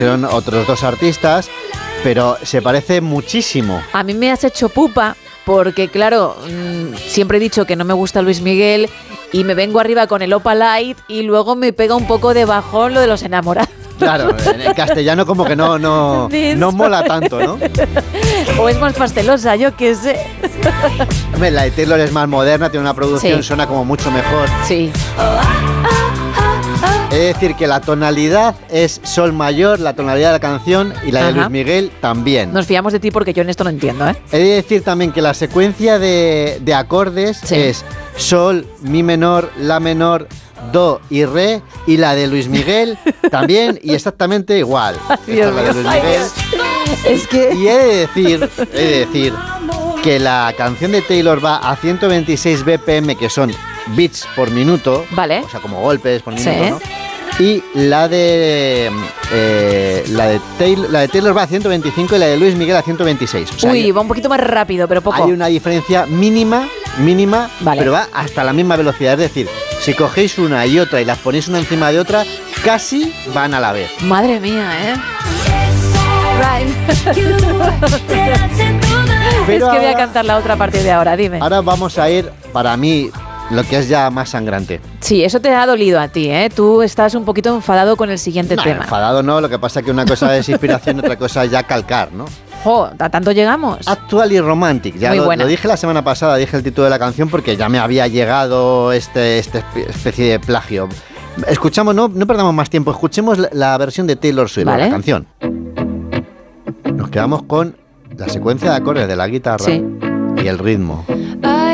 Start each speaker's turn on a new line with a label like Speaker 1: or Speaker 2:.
Speaker 1: Son otros dos artistas, pero se parece muchísimo.
Speaker 2: A mí me has hecho pupa porque, claro, siempre he dicho que no me gusta Luis Miguel y me vengo arriba con el Opa Light y luego me pega un poco de bajón lo de los enamorados.
Speaker 1: Claro, en castellano como que no mola tanto, ¿no?
Speaker 2: O es más pastelosa, yo qué sé.
Speaker 1: Hombre, la de Taylor es más moderna, tiene una producción,
Speaker 2: Sí.
Speaker 1: suena como mucho mejor.
Speaker 2: Sí.
Speaker 1: Es decir, que la tonalidad es sol mayor, la tonalidad de la canción, y la de
Speaker 2: Ajá.
Speaker 1: Luis Miguel también.
Speaker 2: Nos fiamos de ti porque yo en esto no entiendo, ¿eh?
Speaker 1: He de decir también que la secuencia de acordes
Speaker 2: Sí.
Speaker 1: es sol, mi menor, la menor, do y re, y la de Luis Miguel también y exactamente igual. Esta
Speaker 2: Dios
Speaker 1: es la de
Speaker 2: mío.
Speaker 1: Luis Miguel.
Speaker 2: Es que...
Speaker 1: Y he de decir que la canción de Taylor va a 126 BPM, que son beats por minuto,
Speaker 2: Vale.
Speaker 1: o sea, como golpes por minuto,
Speaker 2: Sí.
Speaker 1: ¿no? Y la de Taylor va a 125 y la de Luis Miguel a 126. O sea,
Speaker 2: Uy, va un poquito más rápido, pero poco.
Speaker 1: hay una diferencia mínima,
Speaker 2: Vale.
Speaker 1: pero va hasta la misma velocidad. Es decir, si cogéis una y otra y las ponéis una encima de otra, casi van a la vez.
Speaker 2: Madre mía, ¿eh?
Speaker 1: Pero
Speaker 2: es que voy a
Speaker 1: ahora-
Speaker 2: cantar la otra parte de ahora, dime.
Speaker 1: Ahora vamos a ir, para mí, lo que es ya más sangrante.
Speaker 2: Sí, eso te ha dolido a ti, ¿eh? Tú estás un poquito enfadado con el siguiente
Speaker 1: No,
Speaker 2: tema.
Speaker 1: enfadado no, lo que pasa es que una cosa es inspiración y otra cosa es ya calcar, ¿no?
Speaker 2: Jo, ¿a tanto llegamos?
Speaker 1: Actual y Romantic. Ya
Speaker 2: Muy buena.
Speaker 1: lo dije la semana pasada, dije el título de la canción porque ya me había llegado esta especie de plagio. Escuchamos, no perdamos más tiempo, escuchemos la versión de Taylor Swift,
Speaker 2: Vale.
Speaker 1: la canción. Nos quedamos con la secuencia de acordes de la guitarra
Speaker 2: Sí.
Speaker 1: y el ritmo.